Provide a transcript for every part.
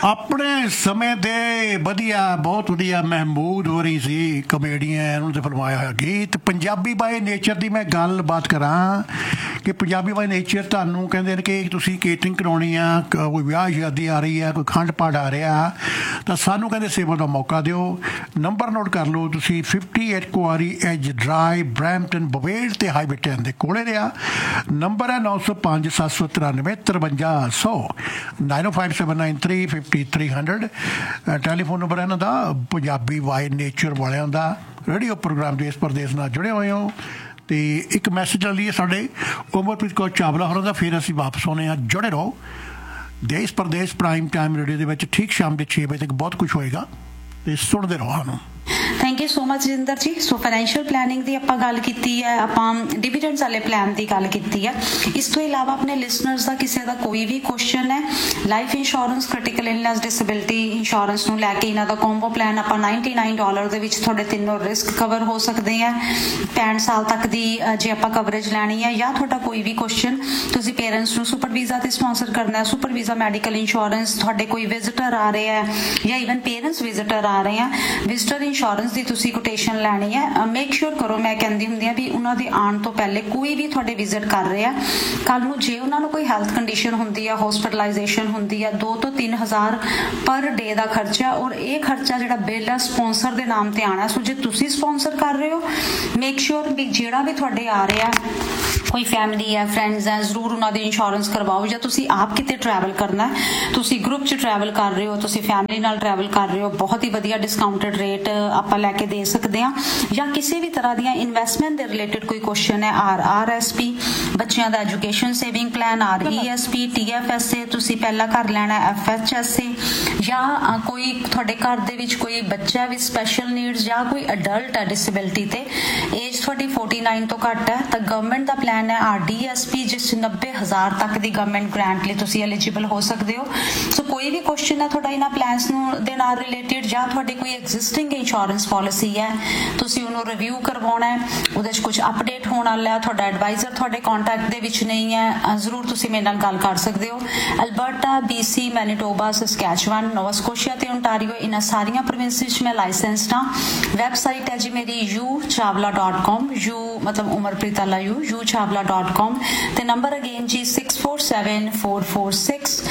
ਆਪਣੇ ਸਮੇਂ ਦੇ ਵਧੀਆ, ਬਹੁਤ ਵਧੀਆ ਮਹਿਮੂਦ ਹੋ ਰਹੀ ਸੀ ਕਮੇਡੀਅਨ, ਉਹਨਾਂ 'ਤੇ ਫਿਲਮਾਇਆ ਹੋਇਆ ਗੀਤ। ਪੰਜਾਬੀ ਬਾਏ ਨੇਚਰ ਦੀ ਮੈਂ ਗੱਲਬਾਤ ਕਰਾਂ ਕਿ ਪੰਜਾਬੀ ਬਾਏ ਨੇਚਰ ਤੁਹਾਨੂੰ ਕਹਿੰਦੇ ਨੇ ਕਿ ਤੁਸੀਂ ਕੇਟਰਿੰਗ ਕਰਾਉਣੀ ਆ, ਕੋਈ ਵਿਆਹ ਸ਼ਾਦੀ ਆ ਰਹੀ ਆ, ਕੋਈ ਖੰਡ ਪਾਠ ਆ ਰਿਹਾ, ਤਾਂ ਸਾਨੂੰ ਕਹਿੰਦੇ ਸੇਵਾ ਦਾ ਮੌਕਾ ਦਿਓ। ਨੰਬਰ ਨੋਟ ਕਰ ਲਓ ਤੁਸੀਂ, 58 ਕੁਆਰੀ ਐਜ ਡਰਾਈਵ, ਬਰੈਂਪਟਨ, ਬਵੇਲ ਅਤੇ ਹਾਈਵੇ 10 ਦੇ ਕੋਲੇ ਰਿਹਾ। ਨੰਬਰ ਹੈ 905 793 5300, 905 793 5300। ਟੈਲੀਫੋਨ ਨੰਬਰ ਇਹਨਾਂ ਦਾ ਪੰਜਾਬੀ ਬਾਏ ਨੇਚਰ ਵਾਲਿਆਂ ਦਾ। ਰੇਡੀਓ ਪ੍ਰੋਗਰਾਮ ਦੇਸ਼ ਪ੍ਰਦੇਸ਼ ਨਾਲ ਜੁੜੇ ਹੋਏ ਹੋ। ਅਤੇ ਇੱਕ ਮੈਸੇਜ ਲੈ ਲਈਏ ਸਾਡੇ ਉਮਰਪ੍ਰੀਤ ਕੌਰ ਚਾਵਲਾ ਹੋਰਾਂ ਦਾ, ਫਿਰ ਅਸੀਂ ਵਾਪਸ ਆਉਂਦੇ ਹਾਂ। ਜੁੜੇ ਰਹੋ ਦੇਸ਼ ਪ੍ਰਦੇਸ਼ ਪ੍ਰਾਈਮ ਟਾਈਮ ਰੇਡੀਓ ਦੇ ਵਿੱਚ। ਠੀਕ ਸ਼ਾਮ ਦੇ 6 ਵਜੇ ਤੱਕ ਬਹੁਤ ਕੁਛ ਹੋਏਗਾ ਅਤੇ ਸੁਣਦੇ ਰਹੋ ਸਾਨੂੰ। Thank you so much Jinder ਜੀ। ਸੋ ਫਾਈਨੈਂਸ਼ੀਅਲ ਪਲੈਨਿੰਗ ਦੀ ਆਪਾਂ ਗੱਲ ਕੀਤੀ ਹੈ, ਆਪਾਂ ਡਿਵੀਡੈਂਡਸ ਵਾਲੇ ਪਲਾਨ ਦੀ ਗੱਲ ਕੀਤੀ ਹੈ। ਇਸ ਤੋਂ ਇਲਾਵਾ ਆਪਣੇ ਲਿਸਨਰਸ ਦਾ ਕਿਸੇ ਦਾ ਕੋਈ ਵੀ ਕੁਐਸਚਨ ਹੈ, life insurance, critical illness, disability insurance ਨੂੰ ਲੈ ਕੇ ਇਹਨਾਂ ਦਾ ਕੰਬੋ ਪਲਾਨ ਆਪਾਂ $99 ਦੇ ਵਿੱਚ ਤੁਹਾਡੇ ਤਿੰਨੋਂ ਰਿਸਕ ਕਵਰ ਹੋ ਸਕਦੇ ਆ। 65 ਸਾਲ ਤੱਕ ਦੀ ਜੇ ਆਪਾਂ ਕਵਰੇਜ ਲੈਣੀ ਹੈ, ਜਾਂ ਤੁਹਾਡਾ ਕੋਈ ਵੀ ਕੁਐਸਚਨ, ਤੁਸੀਂ ਪੇਰੈਂਟਸ ਨੂੰ ਸੁਪਰ ਵੀਜ਼ਾ ਤੇ ਸਪਾਂਸਰ ਕਰਨਾ ਹੈ, ਸੁਪਰ ਵੀਜ਼ਾ ਮੈਡੀਕਲ ਇੰਸ਼ੋਰੈਂਸ, ਤੁਹਾਡੇ ਕੋਈ ਵਿਜ਼ਿਟਰ ਆ ਰਹੇ ਹੈ ਜਾਂ ਈਵਨ ਪੇਰੈਂਟਸ ਵਿਜ਼ਿਟਰ ਆ ਰਹੇ ਆ, ਵਿਜ਼ਿਟਰ ਇੰਸ਼ੋਰੈਂਸ ਦੀ ਤੁਸੀਂ ਕੋਟੇਸ਼ਨ ਲੈਣੀ ਹੈ, ਮੇਕ ਸ਼ੋਰ ਕਰੋ। ਮੈਂ ਕਹਿੰਦੀ ਹੁੰਦੀ ਹਾਂ ਵੀ ਉਹਨਾਂ ਦੇ ਆਉਣ ਤੋਂ ਪਹਿਲੇ ਕੋਈ ਵੀ ਤੁਹਾਡੇ ਵਿਜ਼ਿਟ ਕਰ ਰਿਹਾ, ਕੱਲ ਨੂੰ ਜੇ ਉਹਨਾਂ ਨੂੰ ਕੋਈ ਹੈਲਥ ਕੰਡੀਸ਼ਨ ਹੁੰਦੀ ਆ, ਹੌਸਪਿਟਲਾਈਜੇਸ਼ਨ ਹੁੰਦੀ ਆ, 2 ਤੋਂ 3 ਹਜ਼ਾਰ ਪਰ ਡੇ ਦਾ ਖਰਚਾ, ਔਰ ਇਹ ਖਰਚਾ ਜਿਹੜਾ ਬਿੱਲ ਹੈ ਸਪਾਂਸਰ ਦੇ ਨਾਮ ਤੇ ਆਉਣਾ। ਸੋ ਜੇ ਤੁਸੀਂ ਸਪਾਂਸਰ ਕਰ ਰਹੇ ਹੋ, ਮੇਕ ਸ਼ੋਰ ਵੀ ਜਿਹੜਾ ਵੀ ਤੁਹਾਡੇ ਆ ਰਿਹਾ, ਕੋਈ ਫੈਮਿਲੀ ਹੈ, ਫਰੈਂਡਸ ਹੈ, ਜ਼ਰੂਰ ਉਹਨਾਂ ਦੀ ਇੰਸ਼ੋਰੈਂਸ ਕਰਵਾਓ। ਜਾਂ ਤੁਸੀਂ ਆਪ ਕਿਤੇ ਟਰੈਵਲ ਕਰਨਾ, ਤੁਸੀਂ ਗਰੁੱਪ 'ਚ ਟਰੈਵਲ ਕਰ ਰਹੇ ਹੋ, ਤੁਸੀਂ ਫੈਮਿਲੀ ਨਾਲ ਟਰੈਵਲ ਕਰ ਰਹੇ ਹੋ, ਬਹੁਤ ਹੀ ਵਧੀਆ ਡਿਸਕਾਊਂਟਡ ਰੇਟ ਆਪਾਂ ਲੈ ਕੇ ਦੇ ਸਕਦੇ ਹਾਂ। ਜਾਂ ਕਿਸੇ ਵੀ ਤਰ੍ਹਾਂ ਦੀਆਂ ਇਨਵੈਸਟਮੈਂਟ ਦੇ ਰਿਲੇਟਡ ਕੋਈ ਕੁਐਸਚਨ ਹੈ, RRSP ਬੱਚਿਆਂ ਦਾ education saving plan, RESP, TFSA ਤੁਸੀਂ ਪਹਿਲਾਂ ਕਰ ਲੈਣਾ, FHSA, ਜਾਂ ਕੋਈ ਤੁਹਾਡੇ ਘਰ ਦੇ ਵਿੱਚ ਕੋਈ ਬੱਚਾ ਵੀ ਸਪੈਸ਼ਲ ਨੀਡਸ, ਜਾਂ ਕੋਈ ਅਡਲਟ ਹੈ ਡਿਸੇਬਿਲਿਟੀ ਤੇ, ਏਜ ਤੁਹਾਡੀ 49 ਤੋਂ ਘੱਟ ਹੈ, ਤਾਂ ਗਵਰਨਮੈਂਟ ਦਾ ਪਲਾਨ ਹੈ RDSP, ਜਿਸ 'ਚ 90,000 ਤੱਕ ਦੀ ਗਵਰਨਮੈਂਟ ਗ੍ਰਾਂਟ ਲਈ ਤੁਸੀਂ ਐਲੀਜੀਬਲ ਹੋ ਸਕਦੇ ਹੋ। ਸੋ ਕੋਈ ਵੀ ਕੁਐਸਚਨ ਹੈ ਤੁਹਾਡਾ ਇਹਨਾਂ ਪਲਾਨਸ ਨੂੰ ਦੇ ਨਾਲ ਰਿਲੇਟਡ, ਜਾਂ ਤੁਹਾਡੀ ਕੋਈ ਐਗਜ਼ਿਸਟਿੰਗ ਇੰਸ਼ੋਰੈਂਸ ਪਾਲਿਸੀ ਹੈ, ਤੁਸੀਂ ਉਹਨੂੰ ਰਿਵਿਊ ਕਰਵਾਉਣਾ ਹੈ, ਉਹਦੇ 'ਚ ਕੁਝ ਅਪਡੇਟ ਹੋਣ ਵਾਲਾ ਹੈ, ਤੁਹਾਡਾ ਐਡਵਾਈਜ਼ਰ ਤੁਹਾਡੇ ਕੰਟੈਕਟ ਦੇ ਵਿੱਚ ਨਹੀਂ ਹੈ, ਜ਼ਰੂਰ ਤੁਸੀਂ ਮੇਰੇ ਨਾਲ ਗੱਲ ਕਰ ਸਕਦੇ ਹੋ। ਅਲਬਰਟਾ, BC, ਮੈਨੀਟੋਬਾ, ਸਸਕੈਚੁਅਨ, ਨੋਵਾ ਸਕੋਸ਼ੀਆ ਤੇ ਓਨਟਾਰੀਓ, ਇਹਨਾਂ ਸਾਰੀਆਂ ਪ੍ਰੋਵਿੰਸਿਸ 'ਚ ਮੈਂ ਲਾਇਸੈਂਸਡ ਹਾਂ। ਵੈਬਸਾਈਟ ਹੈ ਜੀ ਮੇਰੀ uchawla.com, ਯੂ ਮਤਲਬ ਉਮਰਪ੍ਰੀਤ ਵਾਲਾ uchawla.com, ਤੇ ਨੰਬਰ ਅਗੇਨ ਜੀ 6474461616,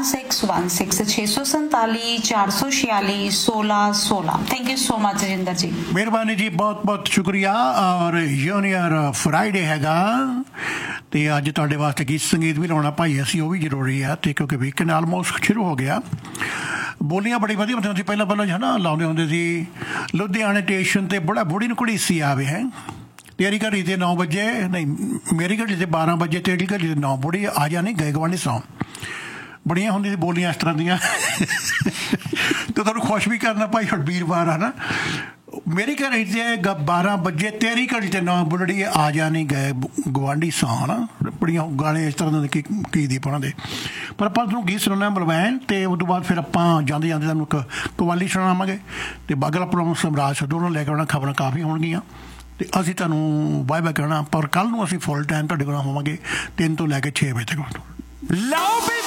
647 446 1616। Thank you so much Jinder ਜੀ। ਮਿਹਰਬਾਨੀ ਜੀ, ਬਹੁਤ ਬਹੁਤ ਸ਼ੁਕਰੀਆ। ਔਰ ਜੂਨੀਅਰ ਫਰਾਈਡੇ ਹੈਗਾ, ਅਤੇ ਅੱਜ ਤੁਹਾਡੇ ਵਾਸਤੇ ਗੀਤ ਸੰਗੀਤ ਵੀ ਲਾਉਣਾ ਭਾਈ ਅਸੀਂ, ਉਹ ਵੀ ਜ਼ਰੂਰੀ ਆ। ਅਤੇ ਕਿਉਂਕਿ ਵੀਕਐਂਡ ਆਲਮੋਸਟ ਸ਼ੁਰੂ ਹੋ ਗਿਆ, ਬੋਲੀਆਂ ਬੜੀ ਵਧੀਆ ਹੁੰਦੀਆਂ ਸੀ ਪਹਿਲਾਂ ਹੈ ਨਾ, ਲਾਉਂਦੇ ਹੁੰਦੇ ਸੀ ਲੁਧਿਆਣੇ ਸਟੇਸ਼ਨ 'ਤੇ ਬੜਾ ਬੁੜੀ ਨੂੰ ਘੜੀਸੀ ਆਵੇ ਹੈ, ਤੇਰੀ ਘੜੀ ਤੇ 9 ਵਜੇ, ਨਹੀਂ ਮੇਰੀ ਘੜੀ ਤੇ 12 ਵਜੇ, ਤੇਰੀ ਘੜੀ ਤੇ 9, ਬੁੜੀ ਆ ਜਾ ਨਹੀਂ ਗਏ ਗਵਾਂਢੀ ਸੌਂ। ਬੜੀਆਂ ਹੁੰਦੀਆਂ ਸੀ ਬੋਲੀਆਂ ਇਸ ਤਰ੍ਹਾਂ ਦੀਆਂ। ਅਤੇ ਤੁਹਾਨੂੰ ਖੁਸ਼ ਵੀ ਕਰਨਾ ਭਾਈ, ਹੁਣ ਵੀਰਵਾਰ ਹੈ ਨਾ, ਮੇਰੀ ਘੜੀ ਤੇ 12 ਵਜੇ, ਤੇਰੀ ਘੜੀ ਤੇ 9, ਬੁੱਢੜੀ ਆ ਜਾ ਨਹੀਂ ਗਏ ਗਵਾਂਢੀ ਸੌਂ ਨਾ। ਬੜੀਆਂ ਗਾਣੇ ਇਸ ਤਰ੍ਹਾਂ ਦੇ ਕੀ ਦੀ ਉਹਨਾਂ ਦੇ। ਪਰ ਆਪਾਂ ਤੁਹਾਨੂੰ ਗੀਤ ਸੁਣਾਉਣਾ ਮਲਵੈਨ, ਅਤੇ ਉਸ ਤੋਂ ਬਾਅਦ ਫਿਰ ਆਪਾਂ ਜਾਂਦੇ ਜਾਂਦੇ ਤੁਹਾਨੂੰ ਇੱਕ ਕਵਾਲੀ ਸੁਣਾਵਾਂਗੇ, ਅਤੇ ਬਾਗਲਾ ਪ੍ਰੋਗਰਾਮ ਸਮਰਾਜ ਸੱਧੂ ਨੂੰ ਲੈ ਕੇ ਆਉਣਾ। ਖਬਰਾਂ ਕਾਫੀ ਹੋਣਗੀਆਂ, ਅਤੇ ਅਸੀਂ ਤੁਹਾਨੂੰ ਬਾਏ ਬਾਏ ਕਹਿਣਾ। ਪਰ ਕੱਲ੍ਹ ਨੂੰ ਅਸੀਂ ਫੁੱਲ ਟਾਈਮ ਤੁਹਾਡੇ ਕੋਲ ਹੋਵਾਂਗੇ 3 ਤੋਂ ਲੈ ਕੇ 6 ਵਜੇ ਤੱਕ। ਲਓ ਵੀ